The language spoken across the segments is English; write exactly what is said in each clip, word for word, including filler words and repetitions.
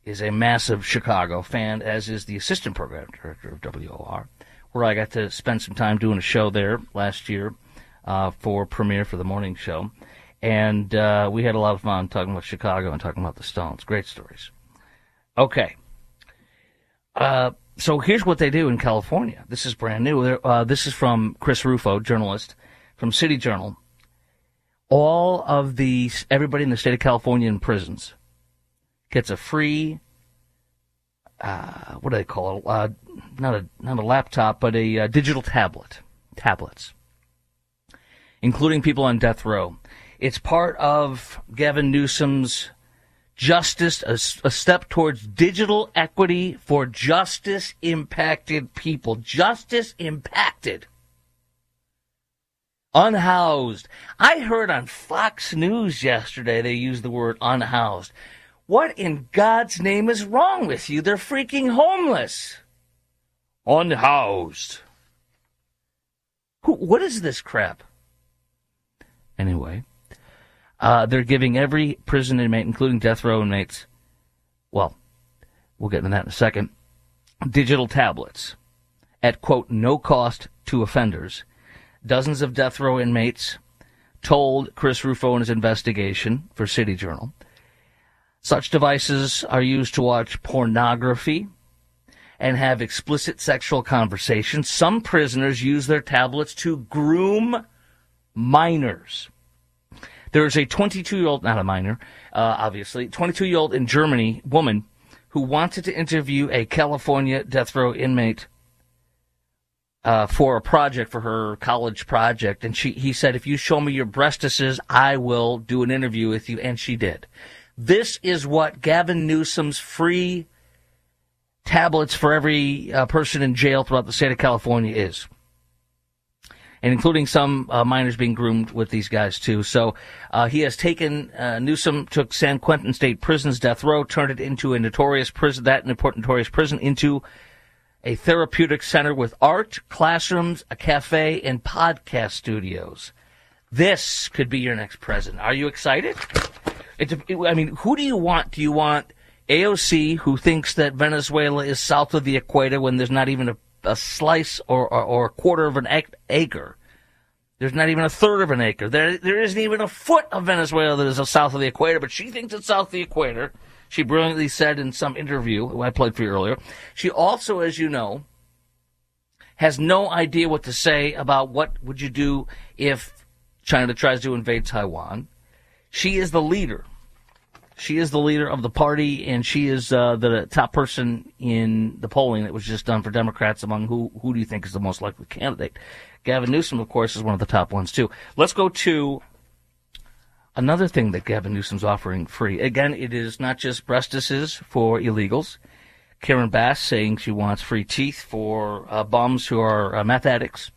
is a massive Chicago fan, as is the assistant program director of W O R, where I got to spend some time doing a show there last year uh, for premiere for the morning show. And uh, we had a lot of fun talking about Chicago and talking about the Stones. Great stories. Okay. Uh, so here's what they do in California. This is brand new. Uh, this is from Chris Rufo, journalist from City Journal. All of the, everybody in the state of California in prisons gets a free, uh, what do they call it? Uh, not a not a laptop, but a uh, digital tablet. Tablets. Including people on death row. It's part of Gavin Newsom's justice, a, a step towards digital equity for justice-impacted people. Justice-impacted. Unhoused. I heard on Fox News yesterday they used the word unhoused. What in God's name is wrong with you? They're freaking homeless. Unhoused. Who, what is this crap? Anyway, uh, they're giving every prison inmate, including death row inmates, well, we'll get into that in a second, digital tablets at, quote, no cost to offenders. Dozens of death row inmates told Chris Rufo in his investigation for City Journal. Such devices are used to watch pornography and have explicit sexual conversations. Some prisoners use their tablets to groom minors. There is a twenty-two-year-old, not a minor, uh, obviously, twenty-two-year-old in Germany woman who wanted to interview a California death row inmate uh, for a project, for her college project. And she, he said, if you show me your breastises, I will do an interview with you. And she did. This is what Gavin Newsom's free tablets for every uh, person in jail throughout the state of California is. And including some uh, minors being groomed with these guys, too. So uh, he has taken, uh, Newsom took San Quentin State Prison's death row, turned it into a notorious prison, that notorious prison, into a therapeutic center with art, classrooms, a cafe, and podcast studios. This could be your next president. Are you excited? It, I mean, who do you want? Do you want A O C, who thinks that Venezuela is south of the equator when there's not even a, a slice or, or, or a quarter of an acre? There's not even a third of an acre. There, there isn't even a foot of Venezuela that is south of the equator, but she thinks it's south of the equator. She brilliantly said in some interview I played for you earlier. She also, as you know, has no idea what to say about what would you do if China tries to invade Taiwan. She is the leader. She is the leader of the party, and she is uh, the top person in the polling that was just done for Democrats among who who do you think is the most likely candidate. Gavin Newsom, of course, is one of the top ones, too. Let's go to another thing that Gavin Newsom's offering free. Again, it is not just breastises for illegals. Karen Bass saying she wants free teeth for uh, bums who are uh, meth addicts.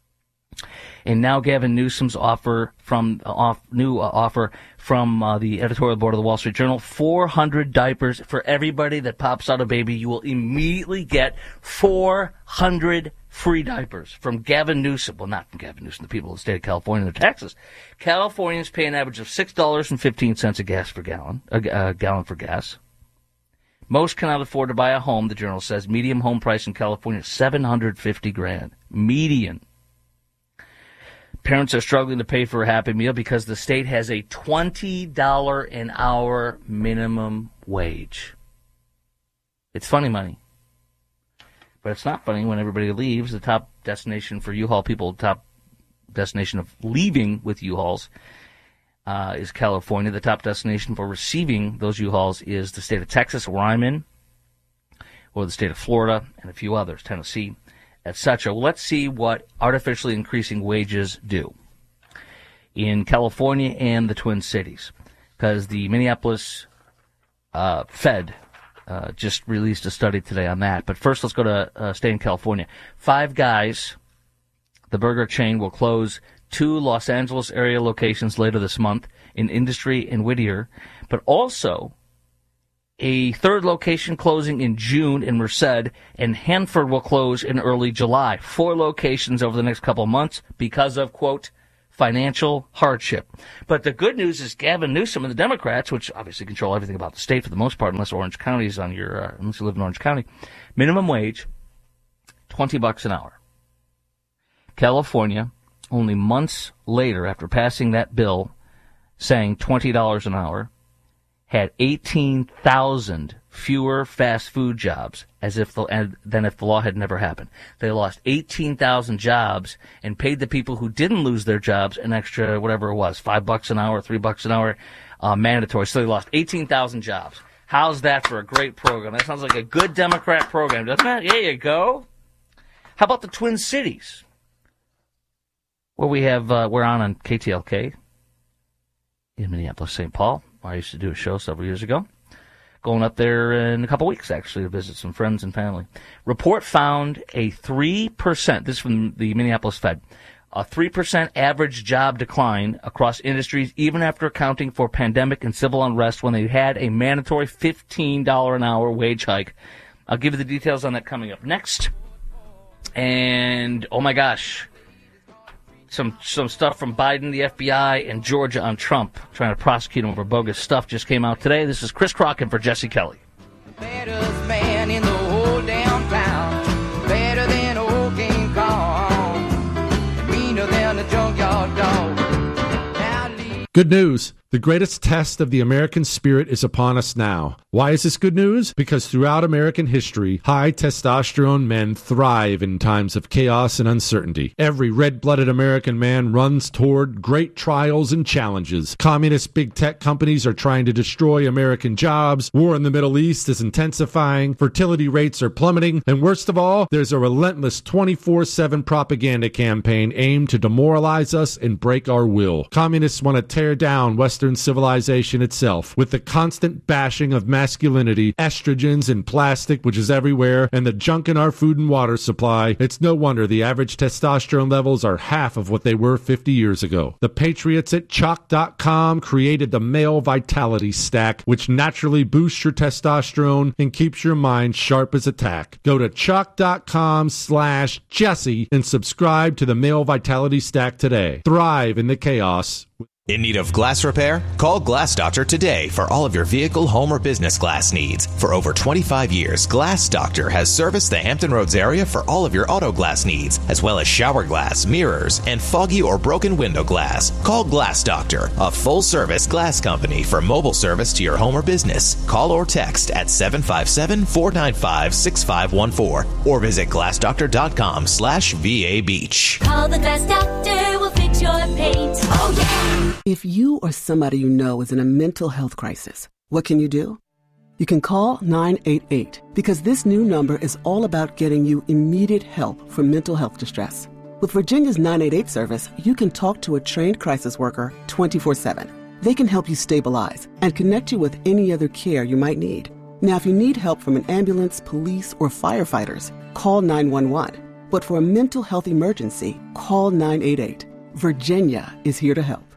And now Gavin Newsom's offer from uh, off, new uh, offer from uh, the editorial board of the Wall Street Journal: four hundred diapers for everybody that pops out a baby. You will immediately get four hundred free diapers from Gavin Newsom. Well, not from Gavin Newsom, the people of the state of California and their taxes. Californians pay an average of six dollars and fifteen cents a gas for gallon, a, a gallon for gas. Most cannot afford to buy a home. The Journal says median home price in California is seven hundred fifty grand. Median. Parents are struggling to pay for a Happy Meal because the state has a twenty dollars an hour minimum wage. It's funny money. But it's not funny when everybody leaves. The top destination for U-Haul people, top destination of leaving with U-Hauls uh, is California. The top destination for receiving those U-Hauls is the state of Texas, where I'm in, or the state of Florida, and a few others, Tennessee, et cetera. Well, let's see what artificially increasing wages do in California and the Twin Cities, because the Minneapolis uh, Fed uh, just released a study today on that. But first, let's go to uh, stay in California. Five Guys, the burger chain, will close two Los Angeles area locations later this month in Industry and Whittier, but also a third location closing in June in Merced, and Hanford will close in early July. Four locations over the next couple of months because of, quote, financial hardship. But the good news is Gavin Newsom and the Democrats, which obviously control everything about the state for the most part, unless Orange County is on your, uh, unless you live in Orange County, minimum wage, twenty bucks an hour. California, only months later after passing that bill saying twenty dollars an hour, had eighteen thousand fewer fast food jobs as if the, than if the law had never happened. They lost eighteen thousand jobs and paid the people who didn't lose their jobs an extra, whatever it was, five bucks an hour, three bucks an hour, uh, mandatory. So they lost eighteen thousand jobs. How's that for a great program? That sounds like a good Democrat program, doesn't it? There you go. How about the Twin Cities? Where we have, uh, we're on on K T L K in Minneapolis, Saint Paul. I used to do a show several years ago. Going up there in a couple weeks, actually, to visit some friends and family. Report found a three percent, this is from the Minneapolis Fed, a three percent average job decline across industries, even after accounting for pandemic and civil unrest when they had a mandatory fifteen dollars an hour wage hike. I'll give you the details on that coming up next. And, oh my gosh, some some stuff from Biden, the F B I, and Georgia on Trump trying to prosecute him over bogus stuff just came out today. This is Chris Crocken for Jesse Kelly. Baddest man in the whole downtown, better than old King Kong, meaner than a junkyard dog. Good news. The greatest test of the American spirit is upon us now. Why is this good news? Because throughout American history, high testosterone men thrive in times of chaos and uncertainty. Every red-blooded American man runs toward great trials and challenges. Communist big tech companies are trying to destroy American jobs. War in the Middle East is intensifying. Fertility rates are plummeting. And worst of all, there's a relentless twenty-four seven propaganda campaign aimed to demoralize us and break our will. Communists want to tear down Western civilization itself with the constant bashing of masculinity, estrogens and plastic, which is everywhere, and the junk in our food and water supply. It's no wonder the average testosterone levels are half of what they were fifty years ago. The patriots at chalk dot com created the Male Vitality Stack, which naturally boosts your testosterone and keeps your mind sharp as a tack. Go to chalk dot com slash Jesse and subscribe to the Male Vitality Stack today. Thrive in the chaos. In need of glass repair? Call Glass Doctor today for all of your vehicle, home, or business glass needs. For over twenty-five years, Glass Doctor has serviced the Hampton Roads area for all of your auto glass needs, as well as shower glass, mirrors, and foggy or broken window glass. Call Glass Doctor, a full-service glass company for mobile service to your home or business. Call or text at seven five seven, four nine five, six five one four or visit glass doctor dot com slash V A Beach. Call the Glass Doctor, we'll fix your paint. Oh, yeah! If you or somebody you know is in a mental health crisis, what can you do? You can call nine eight eight because this new number is all about getting you immediate help for mental health distress. With Virginia's nine eight eight service, you can talk to a trained crisis worker twenty-four seven. They can help you stabilize and connect you with any other care you might need. Now, if you need help from an ambulance, police, or firefighters, call nine one one. But for a mental health emergency, call nine eight eight. Virginia is here to help.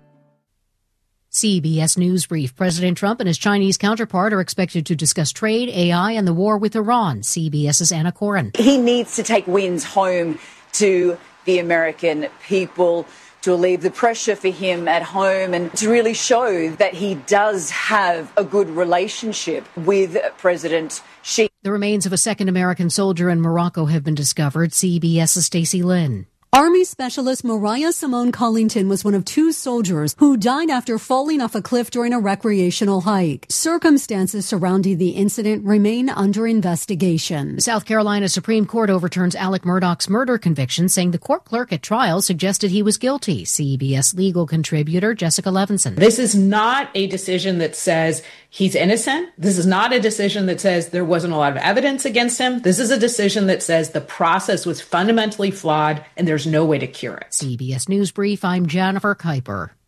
C B S News Brief. President Trump and his Chinese counterpart are expected to discuss trade, A I, and the war with Iran. CBS's Anna Coren. He needs to take wins home to the American people, to relieve the pressure for him at home and to really show that he does have a good relationship with President Xi. The remains of a second American soldier in Morocco have been discovered. CBS's Stacey Lynn. Army Specialist Mariah Simone Collington was one of two soldiers who died after falling off a cliff during a recreational hike. Circumstances surrounding the incident remain under investigation. The South Carolina Supreme Court overturns Alec Murdaugh's murder conviction, saying the court clerk at trial suggested he was guilty. C B S legal contributor Jessica Levinson. This is not a decision that says he's innocent. This is not a decision that says there wasn't a lot of evidence against him. This is a decision that says the process was fundamentally flawed and there's no way to cure it. C B S News Brief, I'm Jennifer Kuiper.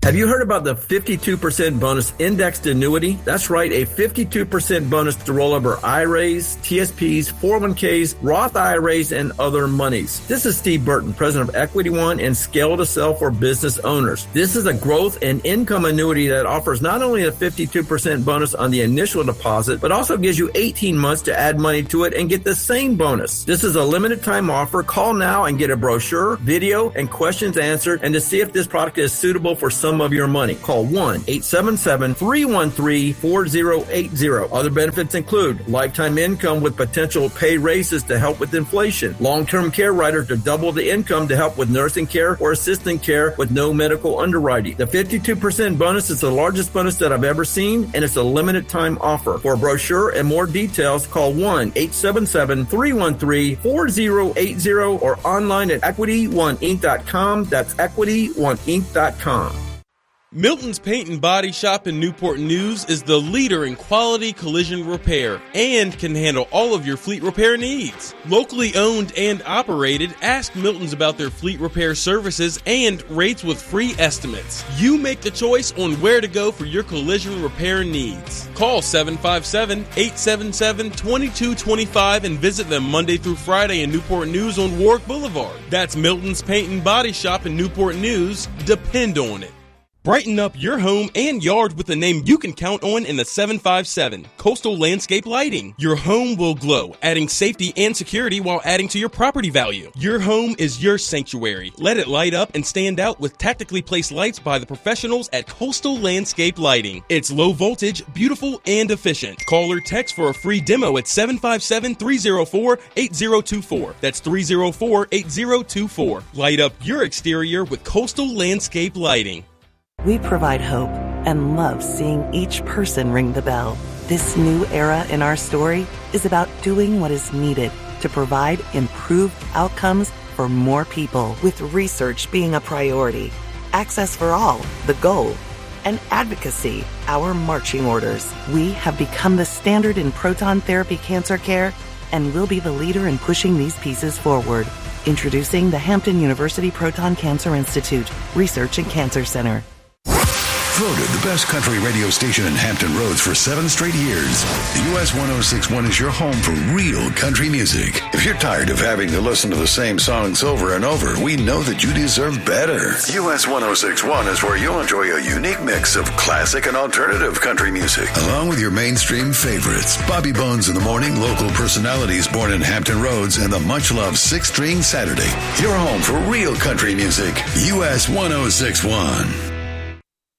Have you heard about the fifty-two percent bonus indexed annuity? That's right, a fifty-two percent bonus to roll over I R As, T S Ps, four oh one k's, Roth I R As, and other monies. This is Steve Burton, president of Equity One and Scale to Sell for business owners. This is a growth and income annuity that offers not only a fifty-two percent bonus on the initial deposit, but also gives you eighteen months to add money to it and get the same bonus. This is a limited time offer. Call now and get a brochure, video, and questions answered, and to see if this product is suitable for some of your money. Call one eight seven seven, three one three, four zero eight zero. Other benefits include lifetime income with potential pay raises to help with inflation, long-term care rider to double the income to help with nursing care or assistant care with no medical underwriting. The fifty-two percent bonus is the largest bonus that I've ever seen, and it's a limited time offer. For a brochure and more details, call one eight seven seven, three one three, four zero eight zero or online at equity one inc dot com. That's equity one inc dot com. Milton's Paint and Body Shop in Newport News is the leader in quality collision repair and can handle all of your fleet repair needs. Locally owned and operated, ask Milton's about their fleet repair services and rates with free estimates. You make the choice on where to go for your collision repair needs. Call seven five seven, eight seven seven, two two two five and visit them Monday through Friday in Newport News on Warwick Boulevard. That's Milton's Paint and Body Shop in Newport News. Depend on it. Brighten up your home and yard with a name you can count on in the seven five seven, Coastal Landscape Lighting. Your home will glow, adding safety and security while adding to your property value. Your home is your sanctuary. Let it light up and stand out with tactically placed lights by the professionals at Coastal Landscape Lighting. It's low voltage, beautiful, and efficient. Call or text for a free demo at seven five seven, three oh four, eight oh two four. That's three oh four, eight oh two four. Light up your exterior with Coastal Landscape Lighting. We provide hope and love seeing each person ring the bell. This new era in our story is about doing what is needed to provide improved outcomes for more people, with research being a priority, access for all, the goal, and advocacy, our marching orders. We have become the standard in proton therapy cancer care and will be the leader in pushing these pieces forward. Introducing the Hampton University Proton Cancer Institute Research and Cancer Center. Voted the best country radio station in Hampton Roads for seven straight years, U S one oh six point one is your home for real country music. If you're tired of having to listen to the same songs over and over, we know that you deserve better. U S one oh six point one is where you'll enjoy a unique mix of classic and alternative country music, along with your mainstream favorites. Bobby Bones in the Morning, local personalities born in Hampton Roads, and the much-loved Six String Saturday. Your home for real country music, U S one oh six point one.